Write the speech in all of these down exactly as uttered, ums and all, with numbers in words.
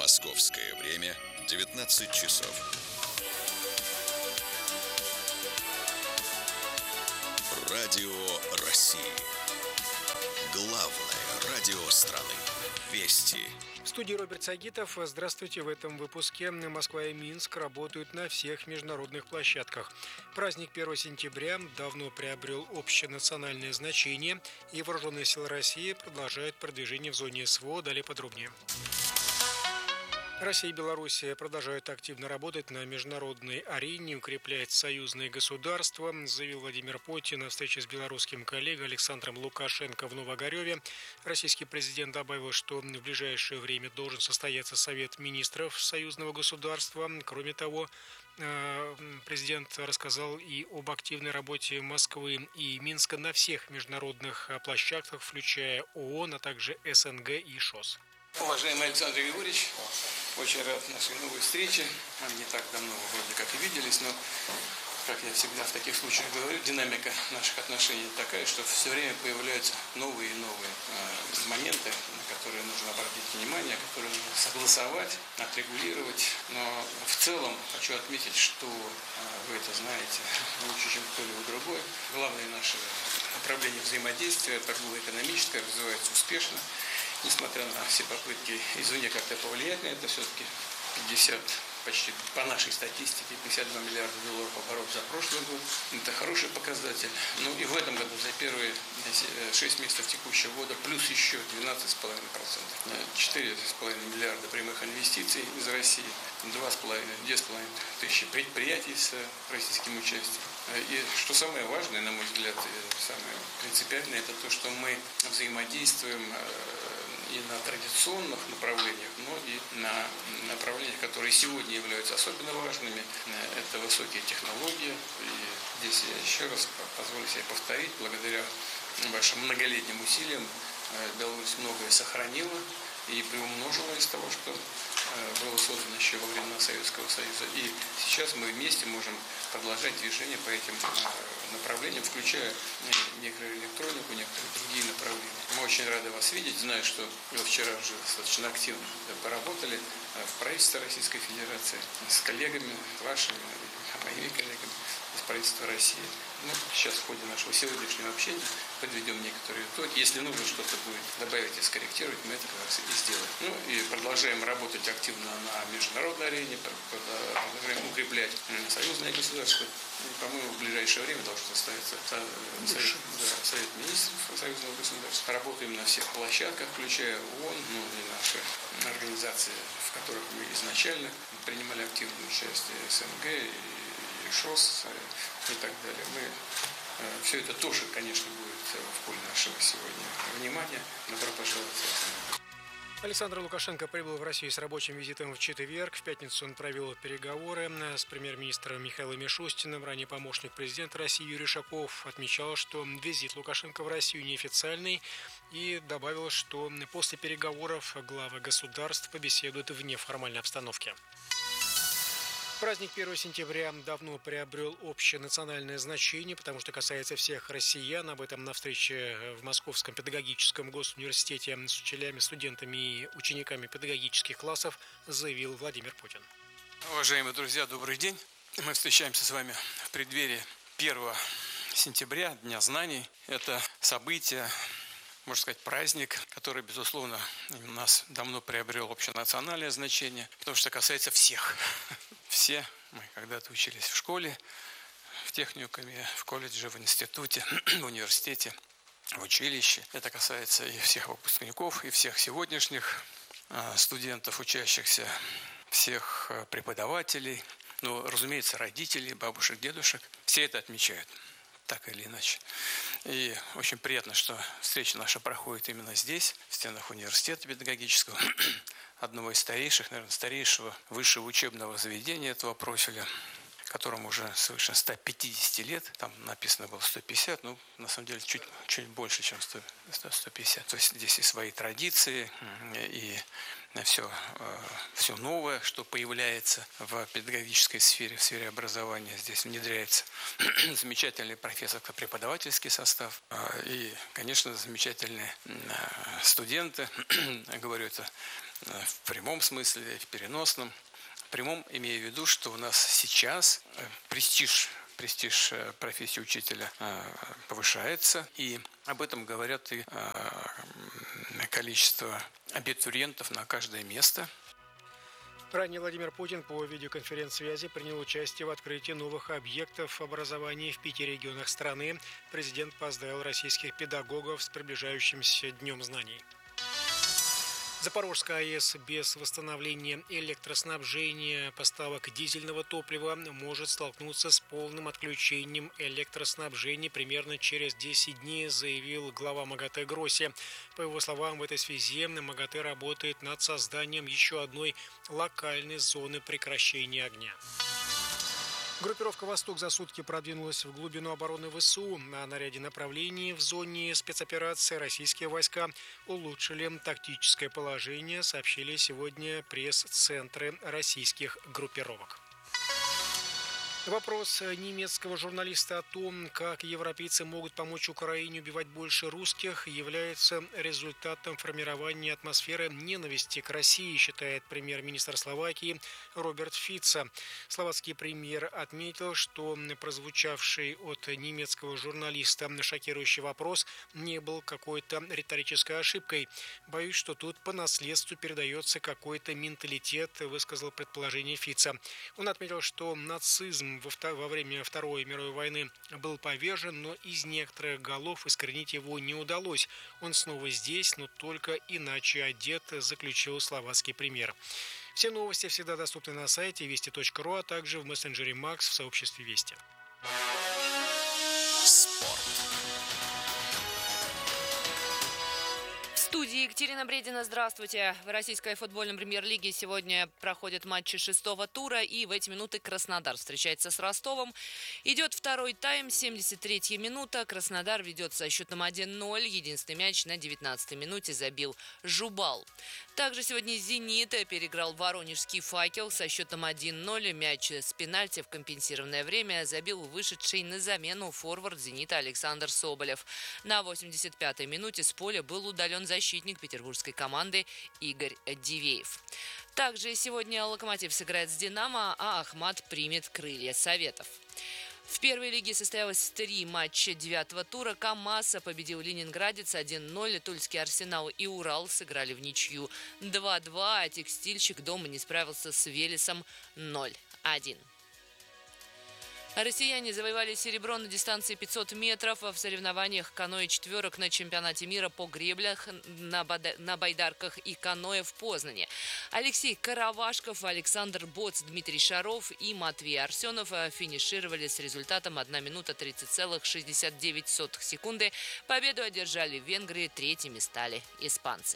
Московское время девятнадцать часов. Радио России. Главное радио страны. Вести. В студии Роберт Сагитов. Здравствуйте. В этом выпуске Москва и Минск работают на всех международных площадках. Праздник первого сентября давно приобрел общенациональное значение, и Вооруженные силы России продолжают продвижение в зоне СВО. Далее подробнее. Россия и Белоруссия продолжают активно работать на международной арене, укреплять союзные государства, заявил Владимир Путин на встрече с белорусским коллегой Александром Лукашенко в Новоогарёве. Российский президент добавил, что в ближайшее время должен состояться Совет министров союзного государства. Кроме того, президент рассказал и об активной работе Москвы и Минска на всех международных площадках, включая ООН, а также СНГ и ШОС. Уважаемый Александр Григорьевич, очень рад нашей новой встрече. Мы не так давно вроде как и виделись, но, как я всегда в таких случаях говорю, динамика наших отношений такая, что все время появляются новые и новые э, моменты, на которые нужно обратить внимание, которые нужно согласовать, отрегулировать. Но в целом хочу отметить, что э, вы это знаете лучше, чем кто-либо другой. Главное наше направление взаимодействия, торгово-экономическое, развивается успешно. Несмотря на все попытки извне как-то повлиять на это, все-таки пятьдесят, почти по нашей статистике, пятьдесят два миллиарда долларов оборот за прошлый год. Это хороший показатель. Ну и в этом году за первые шесть месяцев текущего года плюс еще двенадцать целых пять десятых процента. четыре целых пять десятых миллиарда прямых инвестиций из России, два целых пять десятых тысячи предприятий с российским участием. И что самое важное, на мой взгляд, самое принципиальное, это то, что мы взаимодействуем и на традиционных направлениях, но и на направлениях, которые сегодня являются особенно важными. Это высокие технологии. И здесь я еще раз позволю себе повторить, благодаря вашим многолетним усилиям Беларусь многое сохранила и приумножила из того, что было создано еще во времена Советского Союза. И сейчас мы вместе можем продолжать движение по этим направлениям, включая микроэлектронику, некоторые другие направления. Мы очень рады вас видеть. Знаю, что вы вчера уже достаточно активно поработали в правительстве Российской Федерации с коллегами, вашими, моими коллегами из правительства России. Ну, сейчас в ходе нашего сегодняшнего общения подведем некоторые итоги. Если нужно что-то будет добавить и скорректировать, мы это как раз и сделаем. Ну и продолжаем работать активно на международной арене, продолжаем укреплять союзные государства. И, по-моему, в ближайшее время должен состояться совет, да, совет министров союзного государства. Работаем на всех площадках, включая ООН, ну и наши организации, в которых мы изначально принимали активное участие, СНГ и ШОС и так далее. Мы, э, все это тоже, конечно, будет в поле нашего сегодня внимания. Добро пожаловать. Александр Лукашенко прибыл в Россию с рабочим визитом в четверг. В пятницу он провел переговоры с премьер-министром Михаилом Мишустиным. Ранее помощник президента России Юрий Шапов отмечал, что визит Лукашенко в Россию неофициальный, и добавил, что после переговоров главы государств побеседуют в неформальной обстановке. Праздник первого сентября давно приобрел общенациональное значение, потому что касается всех россиян. Об этом на встрече в Московском педагогическом госуниверситете с учителями, студентами и учениками педагогических классов заявил Владимир Путин. Уважаемые друзья, добрый день. Мы встречаемся с вами в преддверии первого сентября, Дня знаний. Это событие, можно сказать, праздник, который, безусловно, у нас давно приобрел общенациональное значение, потому что касается всех. Все мы когда-то учились в школе, в техникуме, в колледже, в институте, в университете, в училище. Это касается и всех выпускников, и всех сегодняшних студентов, учащихся, всех преподавателей, ну, разумеется, родителей, бабушек, дедушек. Все это отмечают, так или иначе. И очень приятно, что встреча наша проходит именно здесь, в стенах университета педагогического, одного из старейших, наверное, старейшего высшего учебного заведения этого профиля, которому уже свыше ста пятидесяти лет, там написано было сто пятьдесят, ну, на самом деле, чуть, чуть больше, чем сто, сто пятьдесят. То есть здесь и свои традиции, и все, все новое, что появляется в педагогической сфере, в сфере образования, здесь внедряется замечательный профессорско-преподавательский состав и, конечно, замечательные студенты. Я говорю это в прямом смысле, в переносном. В прямом имею в виду, что у нас сейчас престиж, престиж профессии учителя повышается, и об этом говорят и количество абитуриентов на каждое место. Ранее Владимир Путин по видеоконференц-связи принял участие в открытии новых объектов образования в пяти регионах страны. Президент поздравил российских педагогов с приближающимся Днем знаний. Запорожская АЭС без восстановления электроснабжения поставок дизельного топлива может столкнуться с полным отключением электроснабжения примерно через десять дней, заявил глава МАГАТЭ Гросси. По его словам, в этой связи МАГАТЭ работает над созданием еще одной локальной зоны прекращения огня. Группировка «Восток» за сутки продвинулась в глубину обороны ВСУ. На наряде направлений в зоне спецоперации российские войска улучшили тактическое положение, сообщили сегодня пресс-центры российских группировок. Вопрос немецкого журналиста о том, как европейцы могут помочь Украине убивать больше русских, является результатом формирования атмосферы ненависти к России, считает премьер-министр Словакии Роберт Фицо. Словацкий премьер отметил, что прозвучавший от немецкого журналиста шокирующий вопрос не был какой-то риторической ошибкой. «Боюсь, что тут по наследству передается какой-то менталитет», высказал предположение Фицо. Он отметил, что нацизм во время Второй мировой войны был повержен, но из некоторых голов искоренить его не удалось. Он снова здесь, но только иначе одет, заключил словацкий премьер. Все новости всегда доступны на сайте вести точка ру, а также в мессенджере Макс в сообществе Вести. Спорт. В студии Екатерина Бредина. Здравствуйте. В российской футбольной премьер-лиге сегодня проходят матчи шестого тура, и в эти минуты Краснодар встречается с Ростовом. Идет второй тайм, семьдесят третья минута. Краснодар ведет со счетом один ноль. Единственный мяч на девятнадцатой минуте забил Жубал. Также сегодня «Зенит» переиграл воронежский «Факел» со счетом один ноль. Мяч с пенальти в компенсированное время забил вышедший на замену форвард «Зенита» Александр Соболев. На восемьдесят пятой минуте с поля был удален защитник петербургской команды Игорь Дивеев. Также сегодня «Локомотив» сыграет с «Динамо», а «Ахмат» примет крылья Советов. В первой лиге состоялось три матча девятого тура. КамАЗ победил ленинградец один ноль. Тульский Арсенал и Урал сыграли в ничью два два. А Текстильщик дома не справился с Велесом ноль один. Россияне завоевали серебро на дистанции пятьсот метров в соревнованиях каноэ четверок на чемпионате мира по греблях на, бада... на байдарках и каноэ в Познане. Алексей Каравашков, Александр Боц, Дмитрий Шаров и Матвей Арсенов финишировали с результатом одна минута тридцать целых шестьдесят девять сотых секунды. Победу одержали в Венгрии, третьими стали испанцы.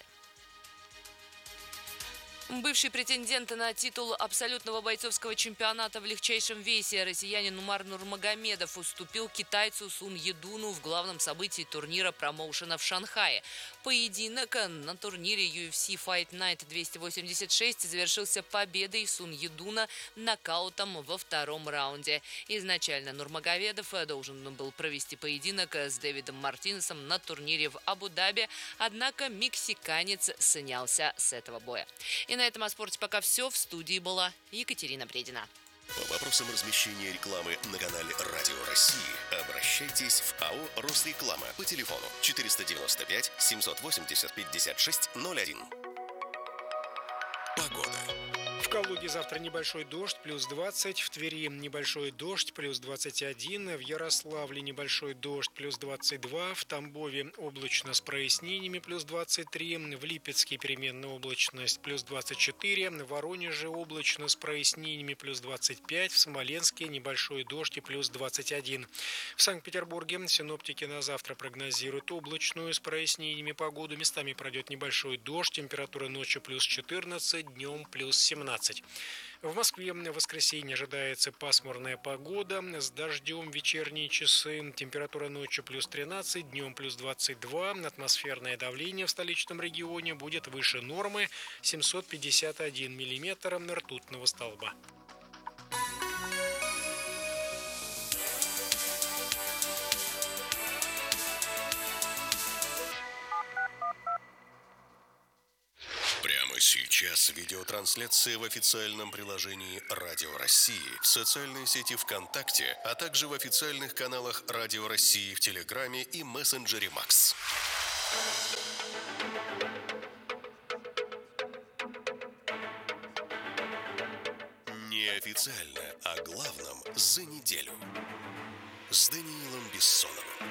Бывший претендент на титул абсолютного бойцовского чемпионата в легчайшем весе россиянин Умар Нурмагомедов уступил китайцу Сун Едуну в главном событии турнира промоушена в Шанхае. Поединок на турнире ю эф си Fight Night двести восемьдесят шесть завершился победой Сун Едуна нокаутом во втором раунде. Изначально Нурмагомедов должен был провести поединок с Дэвидом Мартинесом на турнире в Абу-Даби, однако мексиканец снялся с этого боя. И на этом о спорте пока все. В студии была Екатерина Бредина. По вопросам размещения рекламы на канале Радио России обращайтесь в АО «Росреклама» по телефону четыреста девяносто пять семьсот восемьдесят пятьдесят шесть ноль один. Погода. В Калуге завтра небольшой дождь, плюс двадцать. В Твери небольшой дождь, плюс двадцать один. В Ярославле небольшой дождь, плюс двадцать два. В Тамбове облачно с прояснениями, плюс двадцать три. В Липецке переменная облачность, плюс двадцать четыре. В Воронеже облачно с прояснениями, плюс двадцать пять. В Смоленске небольшой дождь и плюс двадцать один. В Санкт-Петербурге синоптики на завтра прогнозируют облачную с прояснениями погоду. Местами пройдет небольшой дождь. Температура ночью плюс четырнадцать, днем плюс семнадцать. В Москве в воскресенье ожидается пасмурная погода с дождем в вечерние часы. Температура ночью плюс тринадцать, днем плюс двадцать два. Атмосферное давление в столичном регионе будет выше нормы семьсот пятьдесят один миллиметр ртутного столба. Прямо сейчас видеотрансляция в официальном приложении Радио России, в социальной сети ВКонтакте, а также в официальных каналах Радио России в Телеграме и мессенджере Макс. Неофициально о главном за неделю с Даниилом Бессоновым.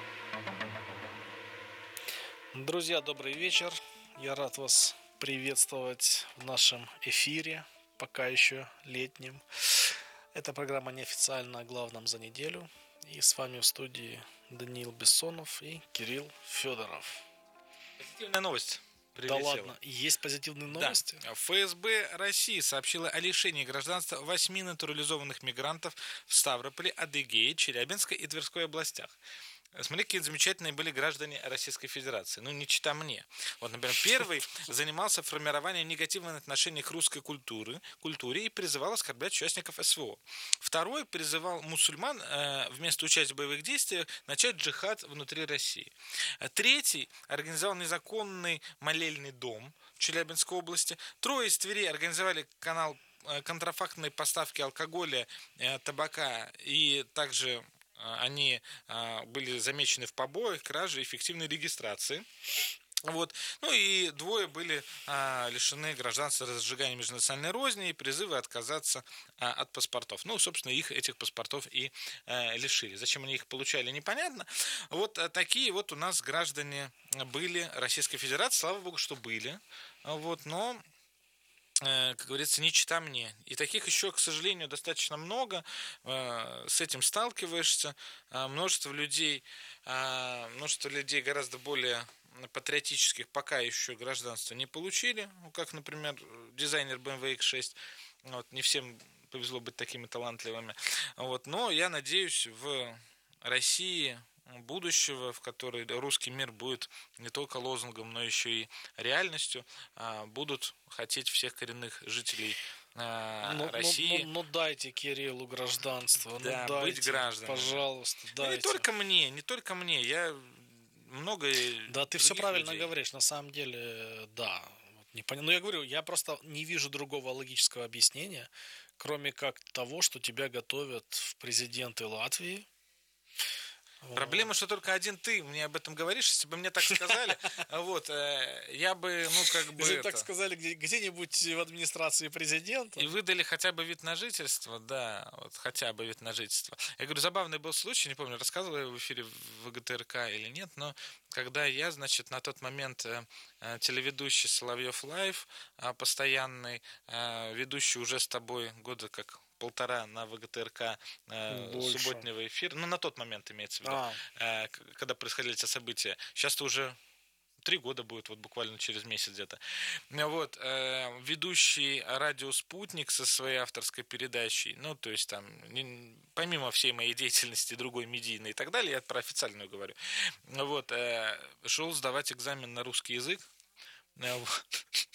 Друзья, добрый вечер. Я рад вас приветствовать в нашем эфире, пока еще летнем. Это программа «Неофициально о главном за неделю». И с вами в студии Даниил Бессонов и Кирилл Федоров. Позитивная новость. Да ладно, есть позитивные новости? Да. ФСБ России сообщила о лишении гражданства восьми натурализованных мигрантов в Ставрополе, Адыгее, Челябинской и Тверской областях. Смотри, какие замечательные были граждане Российской Федерации. Ну, не чита мне. Вот, например, первый занимался формированием негативных отношений к русской культуре, культуре и призывал оскорблять участников СВО. Второй призывал мусульман э, вместо участия в боевых действиях начать джихад внутри России. Третий организовал незаконный молельный дом в Челябинской области. Трое из Твери организовали канал контрафактной поставки алкоголя, э, табака и также... Они а, были замечены в побоях, краже и фиктивной регистрации. Вот. Ну и двое были а, лишены гражданства разжигания межнациональной розни и призывы отказаться а, от паспортов. Ну, собственно, их, этих паспортов и а, лишили. Зачем они их получали, непонятно. Вот а, такие вот у нас граждане были Российской Федерации. Слава богу, что были. Вот, но... как говорится, не чита мне. И таких еще, к сожалению, достаточно много. С этим сталкиваешься. Множество людей, множество людей гораздо более патриотических пока еще гражданства не получили. Как, например, дизайнер бэ эм вэ икс шесть. Вот, не всем повезло быть такими талантливыми. Вот, но я надеюсь, в России будущего, в которой русский мир будет не только лозунгом, но еще и реальностью, будут хотеть всех коренных жителей но, России. Ну, ну, ну дайте Кириллу гражданство. Да, ну, быть дайте, гражданами. Пожалуйста, дайте. Не только мне, не только мне. Я много. Да, ты все правильно людей. говоришь. На самом деле, да. Не пон... Ну, я говорю, я просто не вижу другого логического объяснения, кроме как того, что тебя готовят в президенты Латвии. Проблема, что только один ты мне об этом говоришь. Если бы мне так сказали, вот, я бы, ну, как бы... Если так сказали где-нибудь в администрации президента. И выдали хотя бы вид на жительство, да, вот, хотя бы вид на жительство. Я говорю, забавный был случай, не помню, рассказывал я в эфире в гэ тэ эр ка или нет, но когда я, значит, на тот момент телеведущий Соловьев Лайв, постоянный, ведущий уже с тобой года как... полтора на вэ гэ тэ эр ка э, субботнего эфира. Ну, на тот момент имеется в виду, а. э, когда происходили эти события. Сейчас-то уже три года будет, вот буквально через месяц где-то. Вот, э, ведущий радио «Спутник» со своей авторской передачей, ну, то есть там, не, помимо всей моей деятельности, другой медийной и так далее, я про официальную говорю, вот, э, шел сдавать экзамен на русский язык. Вот.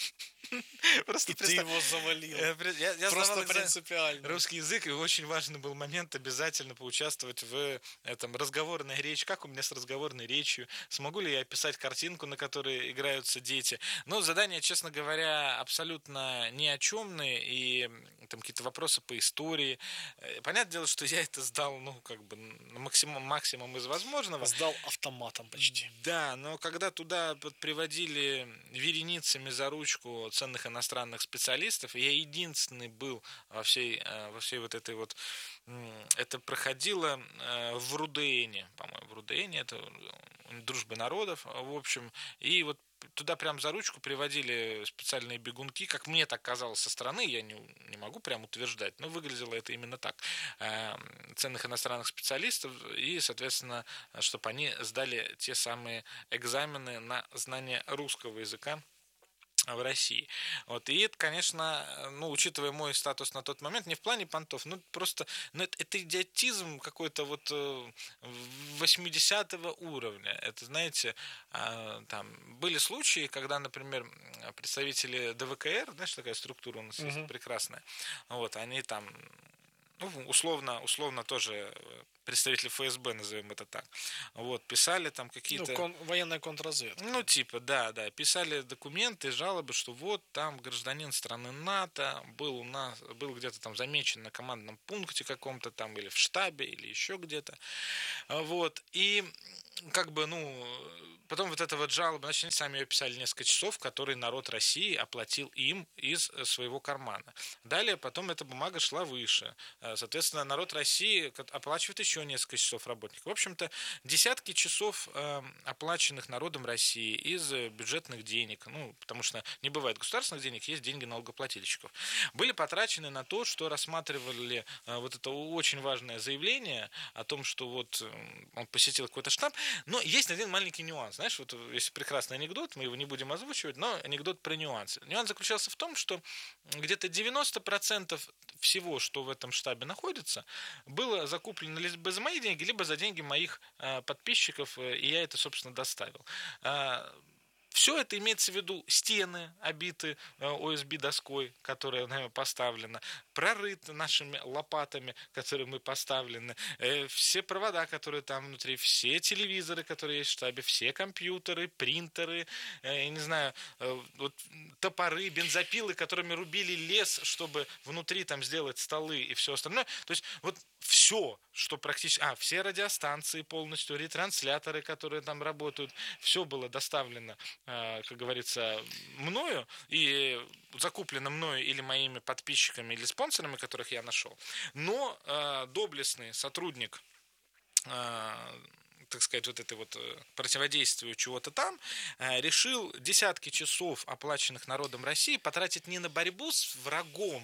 Просто и ты его завалил. Я, я Просто принципиально. Русский язык, и очень важный был момент обязательно поучаствовать в этом разговорной речи. Как у меня с разговорной речью? Смогу ли я описать картинку, на которой играются дети? Но задания, честно говоря, абсолютно ни о чемные, и там какие-то вопросы по истории. Понятное дело, что я это сдал, ну, как бы, на максимум, максимум из возможного. Сдал автоматом почти. Да, но когда туда приводили вереницами за ручку ценных иностранных специалистов, я единственный был во всей, во всей вот этой вот... Это проходило в Рудене, по-моему, в Рудене, это дружба народов, в общем, и вот туда прям за ручку приводили специальные бегунки, как мне так казалось со стороны, я не, не могу прям утверждать, но выглядело это именно так. Ценных иностранных специалистов, и, соответственно, чтобы они сдали те самые экзамены на знание русского языка в России. Вот. И это, конечно, ну, учитывая мой статус на тот момент, не в плане понтов, ну, просто, ну, это, это идиотизм какой-то вот восьмидесятого уровня. Это, знаете, там, были случаи, когда, например, представители дэ вэ ка эр, знаешь, такая структура у нас uh-huh. есть прекрасная, вот, они там ну, условно, условно тоже представители эф эс бэ, назовем это так, вот, писали там какие-то... Ну, кон, военная контрразведка. Ну, типа, да, да, писали документы, жалобы, что вот там гражданин страны НАТО был у нас, был где-то там замечен на командном пункте каком-то там, или в штабе, или еще где-то, вот, и как бы, ну, потом вот эта вот жалоба, значит, они сами ее писали несколько часов, которые народ России оплатил им из своего кармана. Далее потом эта бумага шла выше. Соответственно, народ России оплачивает еще несколько часов работников. В общем-то, десятки часов э, оплаченных народом России из бюджетных денег, ну, потому что не бывает государственных денег, есть деньги налогоплательщиков, были потрачены на то, что рассматривали э, вот это очень важное заявление о том, что вот э, он посетил какой-то штаб. Но есть один маленький нюанс. Знаешь, вот есть прекрасный анекдот, мы его не будем озвучивать, но анекдот про нюансы. Нюанс заключался в том, что где-то девяносто процентов всего, что в этом штабе находится, было закуплено либо за мои деньги, либо за деньги моих э, подписчиков, э, и я это, собственно, доставил. Э, Все это имеется в виду стены, обиты о эс би доской, которая наверное, поставлена, прорыты нашими лопатами, которые мы поставлены, все провода, которые там внутри, все телевизоры, которые есть в штабе, все компьютеры, принтеры, я не знаю, вот, топоры, бензопилы, которыми рубили лес, чтобы внутри там сделать столы и все остальное. То есть вот все, что практически... А, все радиостанции полностью, ретрансляторы, которые там работают, все было доставлено, как говорится, мною и закуплено мною или моими подписчиками, или спонсорами, которых я нашел. Но э, доблестный сотрудник, э, так сказать, вот это вот противодействию чего-то там, э, решил десятки часов, оплаченных народом России, потратить не на борьбу с врагом,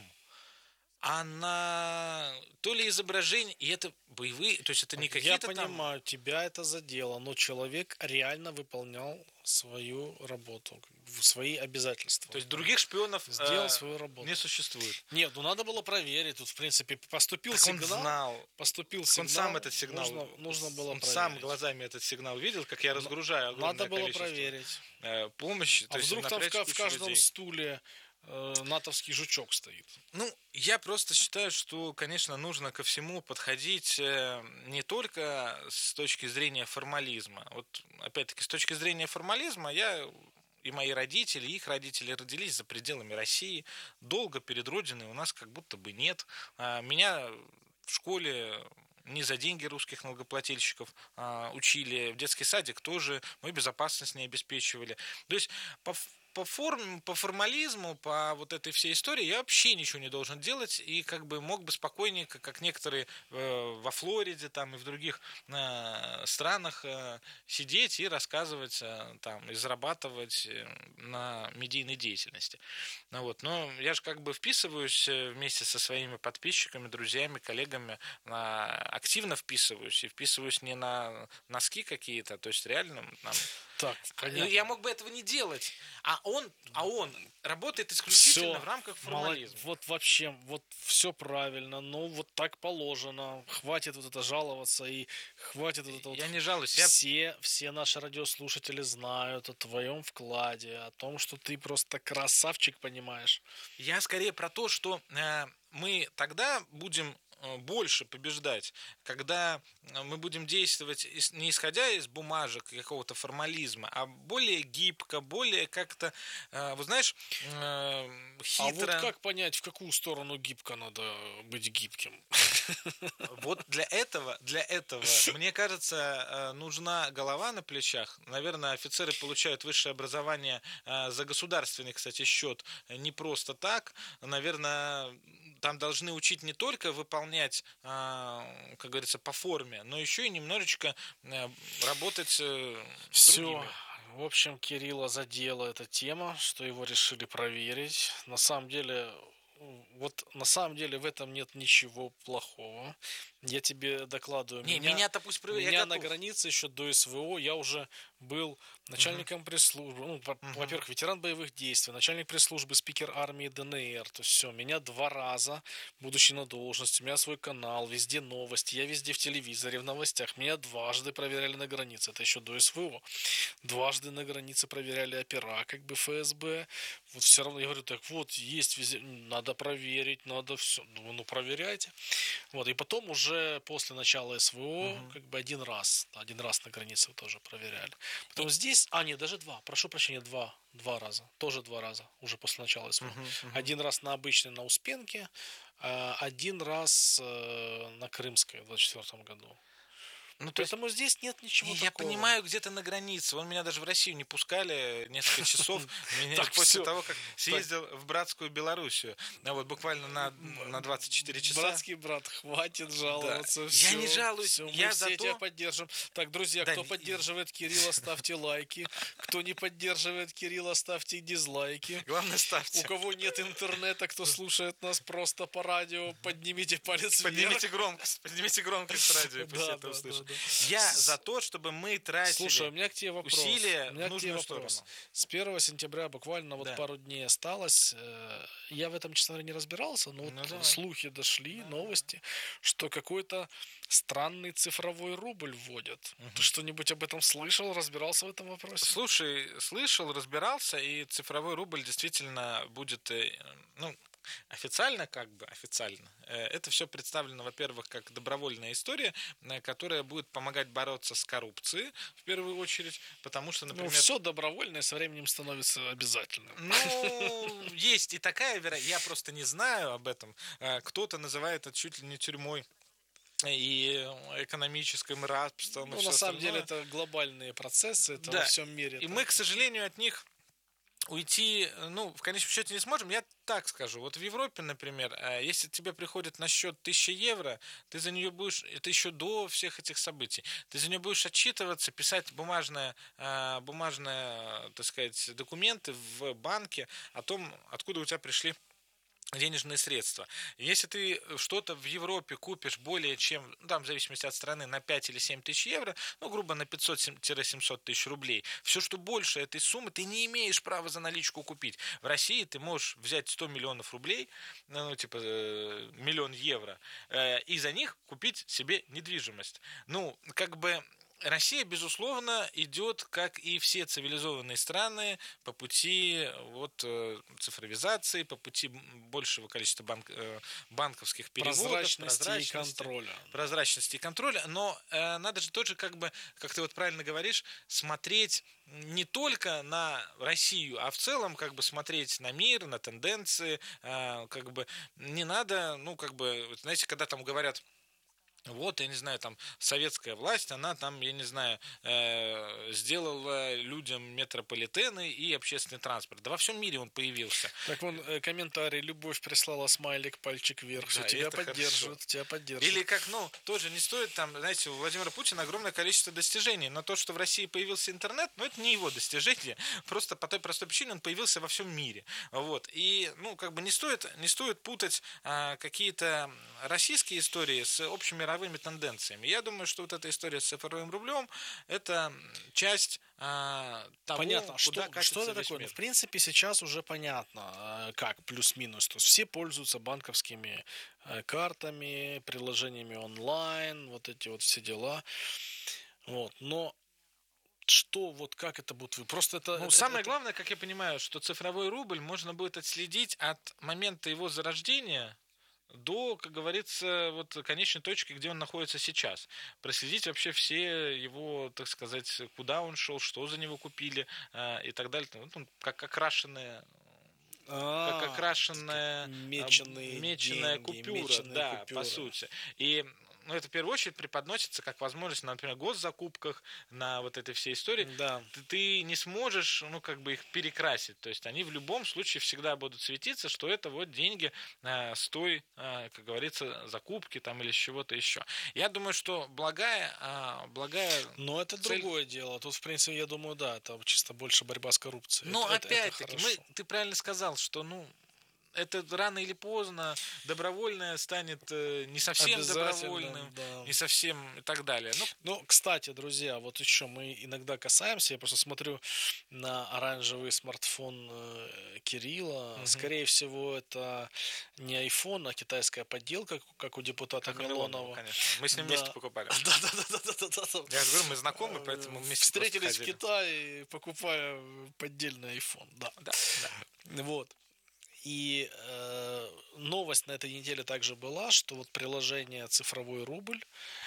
а на то ли изображение, и это боевые, то есть это не какие-то там... Я понимаю, там... тебя это задело, но человек реально выполнял свою работу, свои обязательства. То есть других шпионов сделал э, свою работу. Не существует. Нет, ну надо было проверить. Тут, в принципе, поступил так сигнал. Он знал. Поступил так сигнал. Он сам этот сигнал. Нужно, нужно было он проверить. сам глазами этот сигнал видел, как я разгружаю огромное Надо было количество проверить. Э, помощи. А то вдруг есть там в, в каждом людей. стуле натовский жучок стоит. Ну, я просто считаю, что, конечно, нужно ко всему подходить не только с точки зрения формализма. Вот, опять-таки, с точки зрения формализма я и мои родители, и их родители родились за пределами России. Долго перед Родиной у нас как будто бы нет. Меня в школе не за деньги русских налогоплательщиков а, учили. В детский садик тоже мы безопасность не обеспечивали. То есть по По, форм, по формализму, по вот этой всей истории я вообще ничего не должен делать и как бы мог бы спокойненько, как некоторые э, во Флориде там, и в других э, странах э, сидеть и рассказывать э, там, и зарабатывать на медийной деятельности. Ну, вот. Но я же как бы вписываюсь вместе со своими подписчиками, друзьями, коллегами, на, активно вписываюсь и вписываюсь не на носки какие-то, то есть реально там, так, понятно. Я мог бы этого не делать, а он, а он работает исключительно все, в рамках формализма. Вот вообще, вот все правильно, ну вот так положено, хватит вот это жаловаться и хватит вот это вот... Я не жалуюсь. Все, я... все наши радиослушатели знают о твоем вкладе, о том, что ты просто красавчик, понимаешь. Я скорее про то, что э, мы тогда будем больше побеждать, когда мы будем действовать не исходя из бумажек какого-то формализма, а более гибко, более как-то, вы знаешь, хитро. А вот как понять, в какую сторону гибко надо быть гибким? Вот для этого, для этого, мне кажется, нужна голова на плечах. Наверное, офицеры получают высшее образование за государственный, кстати, счет не просто так. Наверное, там должны учить не только выполнять, как говорится, по форме, но еще и немножечко работать с Все. другими. В общем, Кирилла задела эта тема, что его решили проверить. На самом деле, вот на самом деле в этом нет ничего плохого. Я тебе докладываю. Не, меня, меня-то пусть проверят. Меня на границе еще до СВО я уже был начальником uh-huh. пресс-службы, ну, uh-huh. во-первых, ветеран боевых действий, начальник пресс-службы, спикер армии ДНР, то есть все, меня два раза, будучи на должности, у меня свой канал, везде новости, я везде в телевизоре, в новостях, меня дважды проверяли на границе, это еще до СВО, дважды на границе проверяли опера, как бы ФСБ, вот все равно, я говорю, так вот, есть везде, надо проверить, надо все, ну, ну проверяйте, вот, и потом уже после начала СВО, uh-huh. как бы один раз, один раз на границе тоже проверяли. Потом здесь, а нет, даже два, прошу прощения, два, два раза, тоже два раза, уже после начала СВО. Uh-huh, uh-huh. Один раз на обычной, на Успенке, один раз на Крымской в двадцать четвёртом году. Ну, поэтому есть, здесь нет ничего я такого. Я понимаю, где-то на границе. Он меня даже в Россию не пускали несколько часов после того, как съездил в братскую Белоруссию. Вот буквально на двадцать четыре часа. Братский брат, хватит жаловаться. Я не жалуюсь. Мы все тебя поддержим. Так, друзья, кто поддерживает Кирилла, ставьте лайки. Кто не поддерживает Кирилла, ставьте дизлайки. Главное, ставьте. У кого нет интернета, кто слушает нас просто по радио, поднимите палец вверх. Поднимите громкость. Поднимите громкость радио, пусть это услышит. Я за то, чтобы мы тратили Слушай, у меня к тебе вопрос. усилия у меня в нужную сторону. С первого сентября буквально вот да. пару дней осталось. Я в этом, честно говоря, не разбирался, но ну, вот да. слухи дошли, да. новости, что какой-то странный цифровой рубль вводят. Угу. Ты что-нибудь об этом слышал, разбирался в этом вопросе? Слушай, слышал, разбирался, и цифровой рубль действительно будет, ну, официально, как бы, официально, это все представлено, во-первых, как добровольная история, которая будет помогать бороться с коррупцией, в первую очередь, потому что, например... Ну, все добровольное со временем становится обязательным. Ну, есть и такая вероятность, я просто не знаю об этом, кто-то называет это чуть ли не тюрьмой и экономическим рабством. Ну, и на самом остальное. деле, это глобальные процессы, это да. во всем мире. И это... мы, к сожалению, от них уйти, ну, в конечном счете не сможем. Я так скажу. Вот в Европе, например, если тебе приходит на счет тысяча евро, ты за нее будешь, это еще до всех этих событий, ты за нее будешь отчитываться, писать бумажные, бумажные, так сказать, документы в банке о том, откуда у тебя пришли денежные средства. Если ты что-то в Европе купишь более чем, ну, там, в зависимости от страны, на пять или семь тысяч евро, ну, грубо, на пятьсот-семьсот тысяч рублей, все, что больше этой суммы, ты не имеешь права за наличку купить. В России ты можешь взять сто миллионов рублей, ну, типа, э, миллион евро, э, и за них купить себе недвижимость. Ну, как бы... Россия, безусловно, идет, как и все цивилизованные страны, по пути вот, цифровизации, по пути большего количества банк, банковских переводов, прозрачности, прозрачности и контроля. Прозрачности и контроля. Но э, надо же тоже, как бы, как ты вот правильно говоришь, смотреть не только на Россию, а в целом, как бы, смотреть на мир, на тенденции. Э, как бы, не надо, ну, как бы, знаете, когда там говорят, вот, я не знаю, там, советская власть, она там, я не знаю, э, сделала людям метрополитены и общественный транспорт. Да во всем мире он появился. Так вон, э, комментарий, Любовь прислала смайлик, пальчик вверх, все, да, тебя поддерживают, хорошо. тебя поддерживают. Или как, ну, тоже не стоит там, знаете, у Владимира Путина огромное количество достижений, но то, что в России появился интернет, ну, это не его достижение, просто по той простой причине он появился во всем мире. Вот, и, ну, как бы не стоит, не стоит путать а, какие-то российские истории с общими тенденциями. Я думаю, что вот эта история с цифровым рублем – это часть а, того, понятно, куда что, что это такое? Ну, в принципе, сейчас уже понятно, как плюс-минус. То есть все пользуются банковскими картами, приложениями онлайн, вот эти вот все дела. Вот. Но что, вот как это будет? Просто это... Ну, это, самое это... главное, как я понимаю, что цифровой рубль можно будет отследить от момента его зарождения до, как говорится, вот конечной точки, где он находится сейчас. Проследить вообще все его, так сказать, куда он шел, что за него купили э, и так далее. Вот он как окрашенная, а, как окрашенная меченые меченая деньги, купюра, меченые да, купюры. по сути. И ну, это в первую очередь преподносится как возможность, например, госзакупках, на вот этой всей истории. Да. Ты, ты не сможешь, ну, как бы их перекрасить. То есть они в любом случае всегда будут светиться, что это вот деньги э, с той, э, как говорится, закупки там или с чего-то еще. Я думаю, что благая, э, благая. Но это цель... другое дело. Тут, в принципе, я думаю, да, это чисто больше борьба с коррупцией. Но это, опять-таки, это мы, ты правильно сказал, что, ну, это рано или поздно добровольное станет не совсем добровольным, да. не совсем и так далее. Ну, ну, кстати, друзья, вот еще мы иногда касаемся, я просто смотрю на оранжевый смартфон Кирилла. Угу. Скорее всего, это не iPhone, а китайская подделка, как у депутата как Милонова. Конечно. Мы с ним да. вместе покупали. Да, да, да, да, да, да. Я же говорю, мы знакомы, поэтому вместе встретились в Китае, покупая поддельный iPhone. Да, да, да. Вот. И э, новость на этой неделе также была, что вот приложение «Цифровой рубль»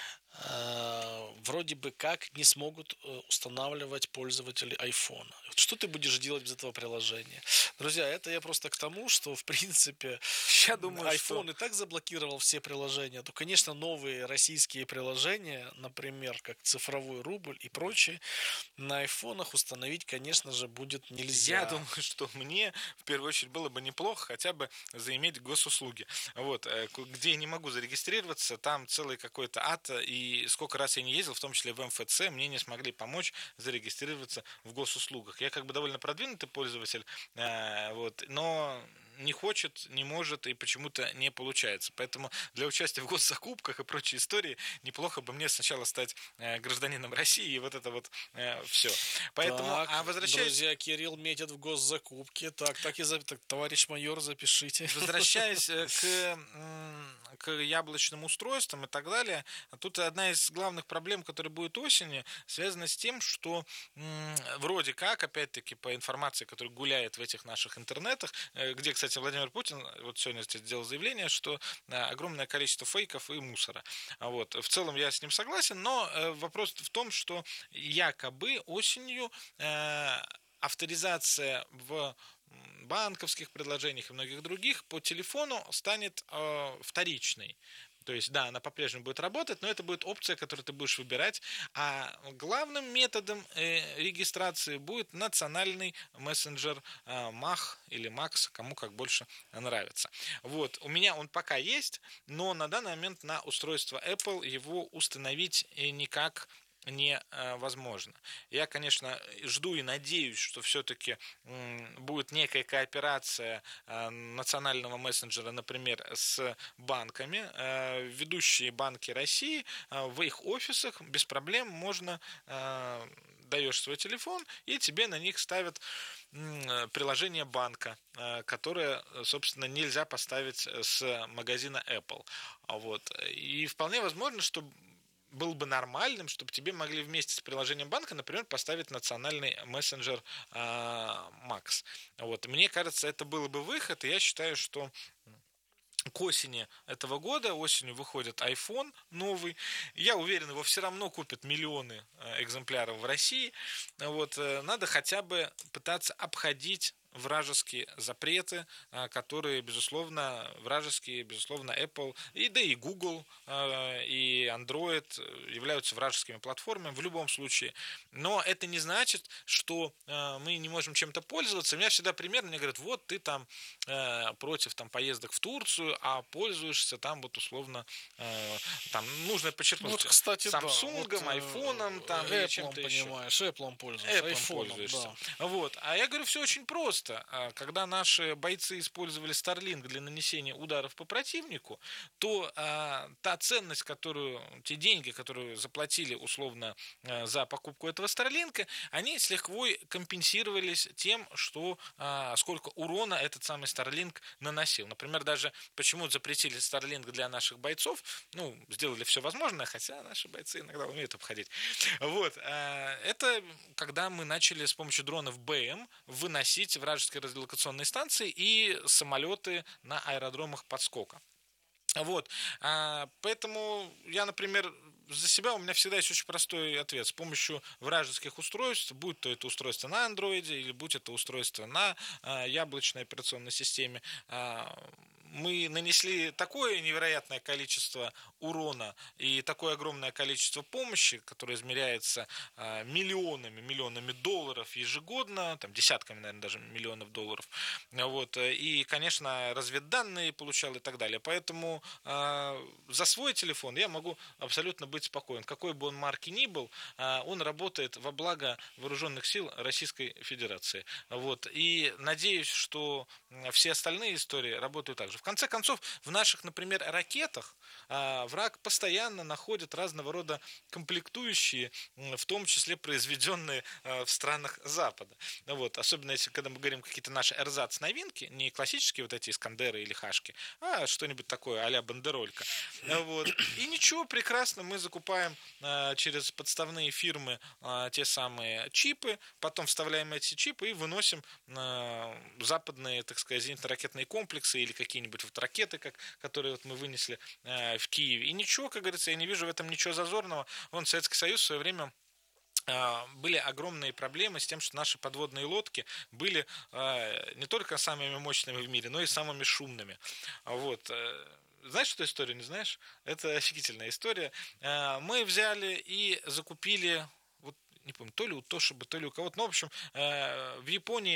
э, вроде бы как не смогут устанавливать пользователи iPhone. Что ты будешь делать без этого приложения? Друзья, это я просто к тому, что в принципе я думаю, iPhone что... и так заблокировал все приложения, то, конечно, новые российские приложения, например, как «Цифровой рубль» и прочие, на айфонах установить, конечно же, будет нельзя. Я думаю, что мне в первую очередь было бы неплохо хотя бы заиметь госуслуги. Вот, где я не могу зарегистрироваться, там целый какой-то ад, и сколько раз я не ездил, в том числе в эм эф цэ, мне не смогли помочь зарегистрироваться в госуслугах. Я как бы довольно продвинутый пользователь, вот, но не хочет, не может и почему-то не получается. Поэтому для участия в госзакупках и прочей истории неплохо бы мне сначала стать э, гражданином России и вот это вот э, все. Поэтому, так, а возвращаясь... друзья, Кирилл метит в госзакупки. Так, так и за... так, товарищ майор, запишите. Возвращаясь к, к яблочным устройствам и так далее, тут одна из главных проблем, которая будет осенью, связана с тем, что м, вроде как, опять-таки, по информации, которая гуляет в этих наших интернетах, э, где, кстати, Владимир Путин вот сегодня сделал заявление, что огромное количество фейков и мусора. Вот. В целом я с ним согласен, но вопрос в том, что якобы осенью авторизация в банковских предложениях и многих других по телефону станет вторичной. То есть, да, она по-прежнему будет работать, но это будет опция, которую ты будешь выбирать. А главным методом э, регистрации будет национальный мессенджер э, мах или макс, кому как больше нравится. Вот, у меня он пока есть, но на данный момент на устройство Apple его установить никак невозможно. Я, конечно, жду и надеюсь, что все-таки будет некая кооперация национального мессенджера, например, с банками. Ведущие банки России в их офисах без проблем можно даешь свой телефон, и тебе на них ставят приложение банка, которое, собственно, нельзя поставить с магазина Apple. Вот. И вполне возможно, что было бы нормальным, чтобы тебе могли вместе с приложением банка, например, поставить национальный мессенджер э, Макс. Вот. Мне кажется, это был бы выход, и я считаю, что к осени этого года, осенью выходит iPhone новый. Я уверен, его все равно купят миллионы экземпляров в России. Вот. Надо хотя бы пытаться обходить вражеские запреты, которые, безусловно, вражеские, безусловно, Apple, и да и Google, и Android являются вражескими платформами в любом случае. Но это не значит, что мы не можем чем-то пользоваться. У меня всегда примерно, мне говорят, вот ты там против там, поездок в Турцию, а пользуешься там вот условно, там нужно подчеркнуть, вот, кстати, Samsung, да, вот, айфоном, там, Apple, или чем-то понимаешь, еще. Apple пользуешься, Apple пользуешься. Да. Вот. А я говорю, все очень просто. Когда наши бойцы использовали Starlink для нанесения ударов по противнику, то а, та ценность, которую, те деньги, которые заплатили условно а, за покупку этого Starlink, они с лихвой компенсировались тем, что а, сколько урона этот самый Starlink наносил. Например, даже почему запретили Starlink для наших бойцов, ну, сделали все возможное, хотя наши бойцы иногда умеют обходить. Вот. А, это когда мы начали с помощью дронов БМ выносить в вражеские радиолокационные станции и самолеты на аэродромах подскока. Вот. Поэтому я, например, за себя у меня всегда есть очень простой ответ. С помощью вражеских устройств, будь то это устройство на андроиде или будь это устройство на яблочной операционной системе, мы нанесли такое невероятное количество урона и такое огромное количество помощи, которое измеряется а, миллионами, миллионами долларов ежегодно, там десятками, наверное, даже миллионов долларов. Вот. И, конечно, разведданные получал и так далее. Поэтому а, за свой телефон я могу абсолютно быть спокоен. Какой бы он марки ни был, а, он работает во благо вооруженных сил Российской Федерации. Вот. И надеюсь, что все остальные истории работают так же. В конце концов, в наших, например, ракетах а, враг постоянно находит разного рода комплектующие, в том числе произведенные а, в странах Запада. Вот. Особенно если когда мы говорим какие-то наши эрзац-новинки, не классические вот эти Искандеры или Хашки, а что-нибудь такое а-ля бандеролька. Вот. И ничего, прекрасно, мы закупаем а, через подставные фирмы а, те самые чипы, потом вставляем эти чипы и выносим а, западные, так сказать, зенитно-ракетные комплексы или какие-нибудь вот ракеты, как, которые вот мы вынесли э, в Киеве. И ничего, как говорится, я не вижу в этом ничего зазорного. Вон Советский Союз в свое время э, были огромные проблемы с тем, что наши подводные лодки были э, не только самыми мощными в мире, но и самыми шумными. Вот. Знаешь эту историю, не знаешь? Это офигительная история. Э, мы взяли и закупили, вот, не помню, то ли у Тошиба, то ли у кого-то, ну, в общем, э, в Японии